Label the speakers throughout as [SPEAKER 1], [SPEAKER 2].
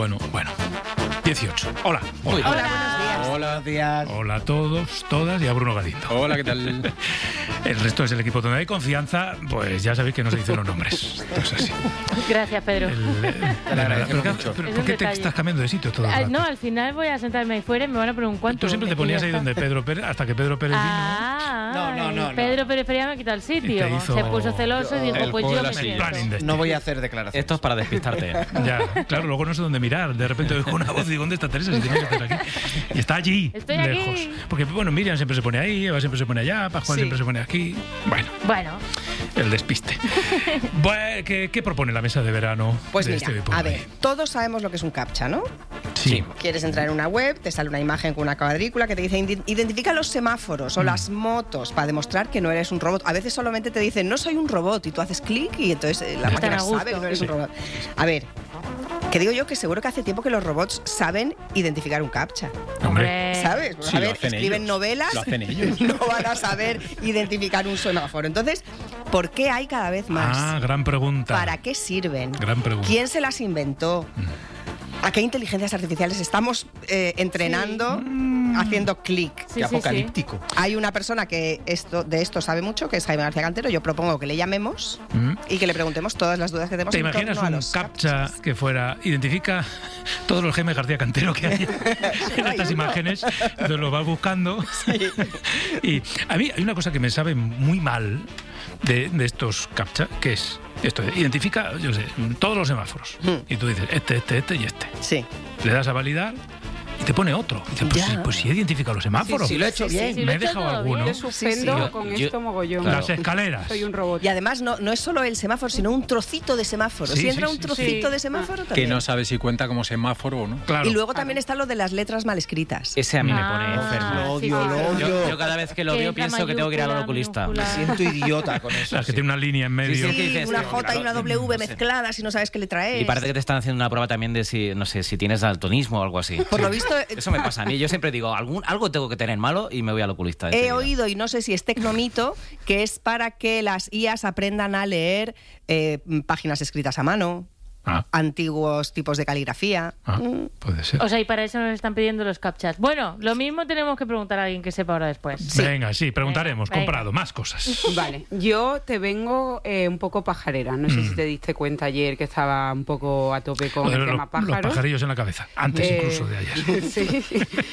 [SPEAKER 1] Bueno. 18. Hola.
[SPEAKER 2] Hola, buenos días.
[SPEAKER 3] Buenos días.
[SPEAKER 1] Hola a todos, todas y a Bruno Galindo.
[SPEAKER 3] Hola, ¿qué tal?
[SPEAKER 1] El resto es el equipo donde hay confianza, pues ya sabéis que no se dicen los nombres. Esto es así.
[SPEAKER 2] Gracias, Pedro.
[SPEAKER 1] Pero ¿por qué te estás cambiando de sitio todo el rato?
[SPEAKER 2] No, al final voy a sentarme ahí fuera y me van a preguntar cuánto.
[SPEAKER 1] Tú siempre te ponías ahí donde Pedro Pérez, hasta que Pedro Pérez vino.
[SPEAKER 3] No.
[SPEAKER 2] Pedro Pérez Feria me ha quitado el sitio.
[SPEAKER 1] hizo-
[SPEAKER 2] Se puso celoso y dijo, pues yo me siento.
[SPEAKER 3] No voy a hacer declaraciones.
[SPEAKER 4] Esto es para despistarte.
[SPEAKER 1] Ya, claro, luego no sé dónde mirar. De repente oigo una voz y digo, ¿dónde está Teresa? Si tiene que estar aquí. Y está allí,
[SPEAKER 2] Estoy
[SPEAKER 1] lejos.
[SPEAKER 2] aquí.
[SPEAKER 1] Porque, bueno, Miriam siempre se pone ahí, Eva siempre se pone allá, Pascual siempre se pone aquí.
[SPEAKER 2] Bueno,
[SPEAKER 1] El despiste. Bueno, ¿qué propone la mesa de verano?
[SPEAKER 5] Pues
[SPEAKER 1] de
[SPEAKER 5] mira,
[SPEAKER 1] este Hoy por
[SPEAKER 5] a
[SPEAKER 1] Hoy?
[SPEAKER 5] ver, todos sabemos lo que es un CAPTCHA, ¿no?
[SPEAKER 1] Sí.
[SPEAKER 5] Quieres entrar en una web, te sale una imagen con una cuadrícula que te dice identifica los semáforos o las motos para demostrar que no eres un robot. A veces solamente te dicen no soy un robot y tú haces clic y entonces la
[SPEAKER 2] Están
[SPEAKER 5] máquina
[SPEAKER 2] a gusto.
[SPEAKER 5] sabe que no eres un robot. A ver, que digo yo que seguro que hace tiempo que los robots saben identificar un CAPTCHA.
[SPEAKER 1] Hombre.
[SPEAKER 5] ¿Sabes?
[SPEAKER 3] Sí,
[SPEAKER 5] a
[SPEAKER 3] lo
[SPEAKER 5] ver,
[SPEAKER 3] hacen
[SPEAKER 5] escriben
[SPEAKER 3] ellos.
[SPEAKER 5] novelas,
[SPEAKER 3] Lo hacen ellos.
[SPEAKER 5] no van a saber identificar un semáforo. Entonces, ¿por qué hay cada vez más?
[SPEAKER 1] Ah, gran pregunta.
[SPEAKER 5] ¿Para qué sirven?
[SPEAKER 1] Gran pregunta.
[SPEAKER 5] ¿Quién se las inventó? ¿A qué inteligencias artificiales estamos entrenando haciendo clic?
[SPEAKER 3] Qué apocalíptico.
[SPEAKER 5] Hay una persona que de esto sabe mucho, que es Jaime García Cantero. Yo propongo que le llamemos y que le preguntemos todas las dudas que tenemos
[SPEAKER 1] ¿Te
[SPEAKER 5] en
[SPEAKER 1] imaginas
[SPEAKER 5] torno a
[SPEAKER 1] un
[SPEAKER 5] los
[SPEAKER 1] CAPTCHA que fuera, identifica todos los Jaime García Cantero que hay en estas imágenes, entonces lo vas buscando? Y a mí hay una cosa que me sabe muy mal de estos CAPTCHA, que es esto, identifica, yo sé, todos los semáforos. Y tú dices, este y este.
[SPEAKER 5] Sí.
[SPEAKER 1] Le das a validar y te pone otro. Y dices, pues si he identificado los semáforos.
[SPEAKER 6] Sí, lo he hecho bien.
[SPEAKER 2] sí, lo
[SPEAKER 1] Me
[SPEAKER 2] he
[SPEAKER 1] he
[SPEAKER 2] hecho
[SPEAKER 1] dejado
[SPEAKER 2] todo
[SPEAKER 1] alguno.
[SPEAKER 2] bien.
[SPEAKER 6] Yo suspendo
[SPEAKER 5] Sí, sí.
[SPEAKER 6] con
[SPEAKER 4] Yo-
[SPEAKER 6] esto mogollón.
[SPEAKER 1] Las escaleras.
[SPEAKER 6] Soy un robot.
[SPEAKER 5] Y además no es solo el semáforo, sino un trocito de semáforo.
[SPEAKER 1] Sí,
[SPEAKER 5] Si entra
[SPEAKER 1] sí,
[SPEAKER 5] un
[SPEAKER 1] sí,
[SPEAKER 5] trocito
[SPEAKER 2] sí.
[SPEAKER 5] de semáforo
[SPEAKER 3] Que
[SPEAKER 5] también.
[SPEAKER 3] no sabe si cuenta como semáforo o no.
[SPEAKER 1] Claro.
[SPEAKER 5] Y luego también está lo de las letras mal escritas.
[SPEAKER 4] Ese a mí me pone enfermo.
[SPEAKER 2] Lo odio.
[SPEAKER 4] Yo cada vez que lo
[SPEAKER 2] Que
[SPEAKER 4] veo
[SPEAKER 2] entra
[SPEAKER 4] pienso que tengo que ir al
[SPEAKER 2] mayúscula,
[SPEAKER 4] oculista.
[SPEAKER 2] minúscula.
[SPEAKER 7] Siento idiota con eso.
[SPEAKER 1] Las que tiene una línea en medio.
[SPEAKER 4] Sí,
[SPEAKER 5] Sí,
[SPEAKER 4] ¿qué dices?
[SPEAKER 5] una
[SPEAKER 4] Pero,
[SPEAKER 5] J y una
[SPEAKER 4] claro,
[SPEAKER 5] W
[SPEAKER 4] no sé.
[SPEAKER 5] mezcladas y no sabes qué letra es.
[SPEAKER 4] Y parece que te están haciendo una prueba también de si, no sé, si tienes daltonismo o algo así.
[SPEAKER 5] Por lo visto,
[SPEAKER 4] Eso me pasa a mí. Yo siempre digo, algo tengo que tener malo y me voy al oculista.
[SPEAKER 5] he
[SPEAKER 4] enseguida.
[SPEAKER 5] oído, y no sé si es tecnomito, que es para que las IAs aprendan a leer páginas escritas a mano, antiguos tipos de caligrafía.
[SPEAKER 1] Puede ser.
[SPEAKER 2] O sea, y para eso nos están pidiendo los CAPTCHAs. Bueno, lo mismo tenemos que preguntar a alguien que sepa ahora después.
[SPEAKER 1] Venga, sí, preguntaremos.
[SPEAKER 2] Venga.
[SPEAKER 1] Comprado, más cosas.
[SPEAKER 6] Vale, yo te vengo un poco pajarera. No sé si te diste cuenta ayer que estaba un poco a tope con el tema
[SPEAKER 1] Los
[SPEAKER 6] pájaros.
[SPEAKER 1] pajarillos en la cabeza. Antes incluso de ayer.
[SPEAKER 6] Sí.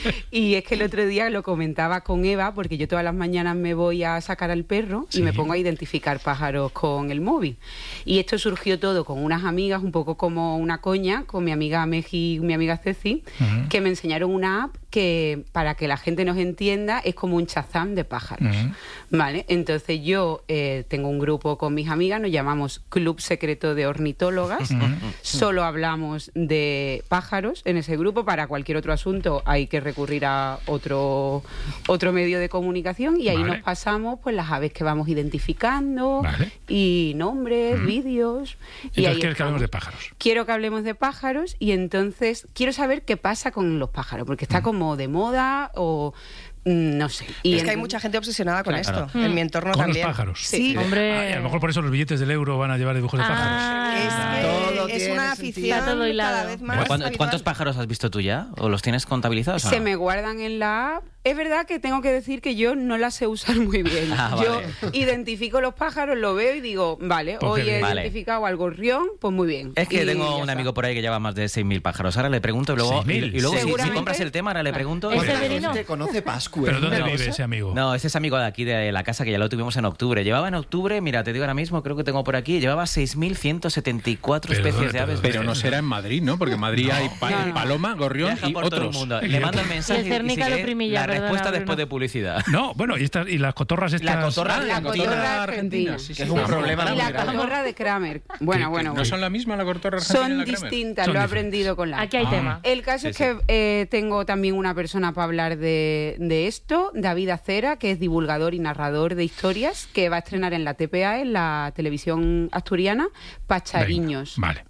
[SPEAKER 6] Y es que el otro día lo comentaba con Eva, porque yo todas las mañanas me voy a sacar al perro y me pongo a identificar pájaros con el móvil. Y esto surgió todo con unas amigas, un poco como una coña, con mi amiga Meji y mi amiga Ceci, que me enseñaron una app que, para que la gente nos entienda, es como un Shazam de pájaros. ¿Vale? Entonces yo tengo un grupo con mis amigas, nos llamamos Club Secreto de Ornitólogas. Solo hablamos de pájaros en ese grupo. Para cualquier otro asunto hay que recurrir a otro medio de comunicación y ahí
[SPEAKER 1] Vale.
[SPEAKER 6] nos pasamos pues las aves que vamos identificando
[SPEAKER 1] Vale.
[SPEAKER 6] y nombres, vídeos. Y
[SPEAKER 1] Entonces,
[SPEAKER 6] ahí
[SPEAKER 1] ¿quieres que hablemos
[SPEAKER 6] estamos.
[SPEAKER 1] de pájaros?
[SPEAKER 6] Quiero que hablemos de pájaros y entonces quiero saber qué pasa con los pájaros, porque está como de moda o no sé. Y
[SPEAKER 5] Es que hay mucha gente obsesionada con
[SPEAKER 4] Claro.
[SPEAKER 5] esto. En mi entorno
[SPEAKER 1] Con
[SPEAKER 5] también.
[SPEAKER 1] los pájaros.
[SPEAKER 5] Sí.
[SPEAKER 2] Hombre.
[SPEAKER 1] Y a lo mejor por eso los billetes del euro van a llevar dibujos de pájaros.
[SPEAKER 5] Es
[SPEAKER 7] Todo
[SPEAKER 5] que es
[SPEAKER 7] tiene
[SPEAKER 5] una
[SPEAKER 7] sentido.
[SPEAKER 5] afición
[SPEAKER 2] Está todo hilado.
[SPEAKER 5] cada vez más
[SPEAKER 4] ¿Cuántos
[SPEAKER 5] habitual.
[SPEAKER 4] pájaros has visto tú ya? ¿O los tienes contabilizados? o
[SPEAKER 6] se
[SPEAKER 4] no?
[SPEAKER 6] me guardan en la app. Es verdad que tengo que decir que yo no la sé usar muy bien.
[SPEAKER 4] Ah,
[SPEAKER 6] Yo
[SPEAKER 4] vale.
[SPEAKER 6] identifico los pájaros, lo veo y digo, vale,
[SPEAKER 1] Pues
[SPEAKER 6] hoy
[SPEAKER 1] qué
[SPEAKER 6] he
[SPEAKER 1] bien.
[SPEAKER 4] Vale.
[SPEAKER 6] identificado al gorrión, pues muy bien.
[SPEAKER 4] Es que
[SPEAKER 6] Y
[SPEAKER 4] tengo
[SPEAKER 6] ya
[SPEAKER 4] un
[SPEAKER 6] está.
[SPEAKER 4] amigo por ahí que lleva más de 6.000 pájaros. Ahora le pregunto y luego,
[SPEAKER 1] 6.000.
[SPEAKER 4] y luego si
[SPEAKER 6] Seguramente.
[SPEAKER 4] compras el tema, ahora le pregunto.
[SPEAKER 2] ¿Es Severino?
[SPEAKER 7] Que conoce Pascu.
[SPEAKER 1] ¿Pero dónde
[SPEAKER 4] No,
[SPEAKER 1] vive
[SPEAKER 4] ¿sí?
[SPEAKER 1] ese amigo?
[SPEAKER 4] No, ese es amigo de aquí, de la casa, que ya lo tuvimos en octubre. Llevaba en octubre, mira, te digo ahora mismo, creo que tengo por aquí, llevaba 6.174 especies de aves.
[SPEAKER 3] Pero no será en Madrid, ¿no? Porque en Madrid hay
[SPEAKER 6] No.
[SPEAKER 3] paloma, gorrión
[SPEAKER 4] Viaja
[SPEAKER 3] y
[SPEAKER 4] por todo el
[SPEAKER 3] otros.
[SPEAKER 4] mundo. Le mando el mensaje
[SPEAKER 2] Y el Cernica
[SPEAKER 4] si
[SPEAKER 2] lo
[SPEAKER 4] quiere,
[SPEAKER 2] primilla,
[SPEAKER 4] la
[SPEAKER 2] perdona,
[SPEAKER 4] respuesta
[SPEAKER 2] Bruno.
[SPEAKER 4] después de publicidad.
[SPEAKER 1] No, bueno, y las cotorras estas.
[SPEAKER 4] La cotorra,
[SPEAKER 6] La cotorra argentina.
[SPEAKER 3] sí,
[SPEAKER 7] Que es un problema
[SPEAKER 6] Y
[SPEAKER 7] muy
[SPEAKER 6] la
[SPEAKER 7] grande.
[SPEAKER 6] camorra de Kramer.
[SPEAKER 3] Que
[SPEAKER 6] Bueno.
[SPEAKER 3] ¿No son la misma la cotorra argentina y
[SPEAKER 6] Son
[SPEAKER 3] la Kramer?
[SPEAKER 6] distintas,
[SPEAKER 1] Son
[SPEAKER 6] lo he
[SPEAKER 1] diferentes.
[SPEAKER 6] aprendido con la app.
[SPEAKER 2] Aquí hay tema.
[SPEAKER 6] El caso
[SPEAKER 4] Sí,
[SPEAKER 6] es que tengo también una persona para hablar de esto, David Acera, que es divulgador y narrador de historias, que va a estrenar en la TPA, en la televisión asturiana, Pachariños.
[SPEAKER 1] Venga,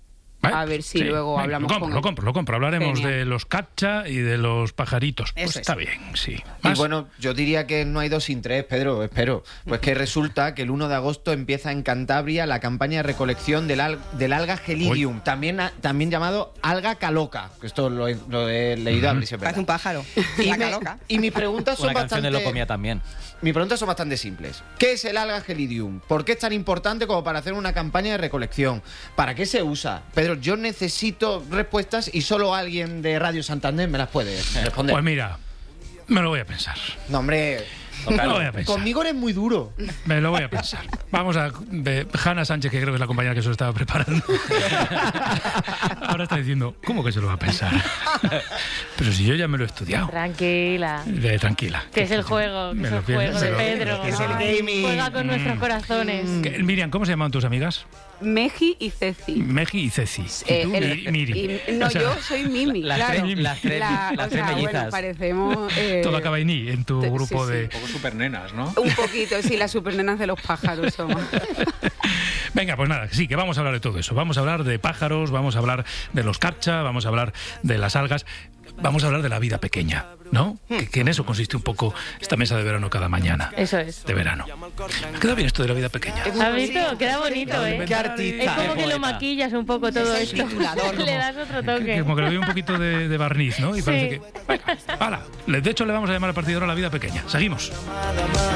[SPEAKER 6] A ver si luego
[SPEAKER 1] venga,
[SPEAKER 6] hablamos con él.
[SPEAKER 1] Lo compro. Hablaremos
[SPEAKER 6] Genial.
[SPEAKER 1] de los captcha y de los pajaritos. Pues
[SPEAKER 5] Eso es.
[SPEAKER 1] está bien, sí.
[SPEAKER 7] Y
[SPEAKER 1] ¿Más?
[SPEAKER 7] bueno, yo diría que no hay 2 sin 3, Pedro, espero. Pues que resulta que el 1 de agosto empieza en Cantabria la campaña de recolección del alga Gelidium, también llamado alga caloca, que esto lo he leído a ver si es verdad.
[SPEAKER 5] Parece un pájaro.
[SPEAKER 7] Y,
[SPEAKER 5] La
[SPEAKER 7] me-
[SPEAKER 5] caloca.
[SPEAKER 7] y mis preguntas son
[SPEAKER 4] Una canción de
[SPEAKER 7] bastante...
[SPEAKER 4] Lo Comía también.
[SPEAKER 7] Mis preguntas son bastante simples. ¿Qué es el alga Gelidium? ¿Por qué es tan importante como para hacer una campaña de recolección? ¿Para qué se usa? Pedro, yo necesito respuestas y solo alguien de Radio Santander me las puede responder.
[SPEAKER 1] Pues mira, me lo voy a pensar.
[SPEAKER 7] No, hombre,
[SPEAKER 1] Me lo voy a pensar.
[SPEAKER 7] conmigo eres muy duro.
[SPEAKER 1] Me lo voy a pensar. Vamos a... Hanna Sánchez, que creo que es la compañera que se lo estaba preparando. Ahora está diciendo, ¿cómo que se lo va a pensar? Pero si yo ya me lo he estudiado.
[SPEAKER 2] Tranquila.
[SPEAKER 1] Tranquila.
[SPEAKER 2] Que es el juego, que
[SPEAKER 1] Me
[SPEAKER 2] es
[SPEAKER 1] lo
[SPEAKER 2] el
[SPEAKER 1] pienso,
[SPEAKER 2] juego de Pedro.
[SPEAKER 7] que es el
[SPEAKER 2] Ay,
[SPEAKER 7] gaming.
[SPEAKER 2] Juega con nuestros corazones.
[SPEAKER 1] Miriam, ¿cómo se llaman tus amigas?
[SPEAKER 6] Meji y Ceci.
[SPEAKER 1] Meji y Ceci. Y tú, Miri.
[SPEAKER 6] No,
[SPEAKER 1] O sea,
[SPEAKER 6] yo soy Mimi,
[SPEAKER 4] las
[SPEAKER 6] claro.
[SPEAKER 4] tres- las tres- las
[SPEAKER 6] o
[SPEAKER 4] tres
[SPEAKER 6] sea,
[SPEAKER 4] mellizas.
[SPEAKER 6] bueno, parecemos...
[SPEAKER 1] Todo acaba en I en tu
[SPEAKER 6] sí,
[SPEAKER 1] grupo
[SPEAKER 6] sí.
[SPEAKER 1] de...
[SPEAKER 3] Un poco supernenas, ¿no?
[SPEAKER 6] Un poquito, sí, las supernenas de los pájaros somos.
[SPEAKER 1] Venga, pues nada, sí, que vamos a hablar de todo eso. Vamos a hablar de pájaros, vamos a hablar de los captcha, vamos a hablar de las algas, vamos a hablar de la vida pequeña, ¿no? Que en eso consiste un poco esta mesa de verano cada mañana.
[SPEAKER 2] Eso es.
[SPEAKER 1] De verano. Me queda bien esto de la vida pequeña.
[SPEAKER 2] ¿Has visto? Queda bonito, ¿eh?
[SPEAKER 7] Qué artista.
[SPEAKER 2] Es como que lo
[SPEAKER 4] poeta.
[SPEAKER 2] maquillas un poco todo
[SPEAKER 5] Es el
[SPEAKER 2] esto.
[SPEAKER 5] titulador.
[SPEAKER 2] Le das otro
[SPEAKER 1] Que
[SPEAKER 2] toque.
[SPEAKER 1] como que le doy un poquito de barniz, ¿no? Y parece
[SPEAKER 2] Sí.
[SPEAKER 1] que... Venga, hala. De hecho, le vamos a llamar a partir de ahora la vida pequeña. Seguimos.